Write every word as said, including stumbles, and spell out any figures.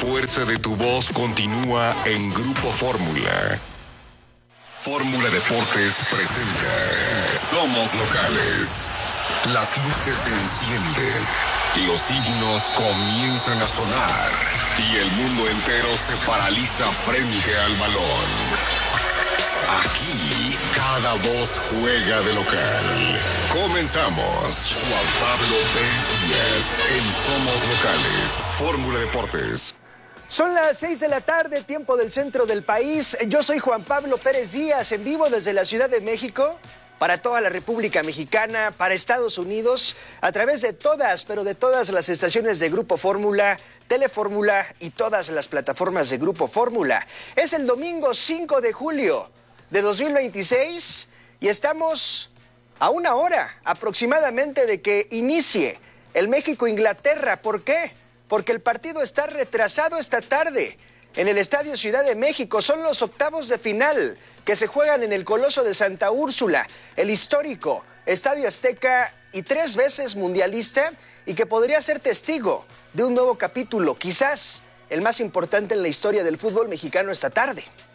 fuerza de tu voz continúa en Grupo Fórmula. Fórmula Deportes presenta Somos Locales. Las luces se encienden, los himnos comienzan a sonar y el mundo entero se paraliza frente al balón. Aquí, cada voz juega de local. Comenzamos. Juan Pablo Pérez Díaz en Somos Locales. Fórmula Deportes. Son las seis de la tarde, tiempo del centro del país. Yo soy Juan Pablo Pérez Díaz, en vivo desde la Ciudad de México, para toda la República Mexicana, para Estados Unidos, a través de todas, pero de todas las estaciones de Grupo Fórmula, Telefórmula y todas las plataformas de Grupo Fórmula. Es el domingo cinco de julio de dos mil veintiséis y estamos a una hora aproximadamente de que inicie el México-Inglaterra. ¿Por qué? Porque el partido está retrasado esta tarde en el Estadio Ciudad de México. Son los octavos de final que se juegan en el Coloso de Santa Úrsula, el histórico Estadio Azteca y tres veces mundialista, y que podría ser testigo de un nuevo capítulo, quizás el más importante en la historia del fútbol mexicano esta tarde.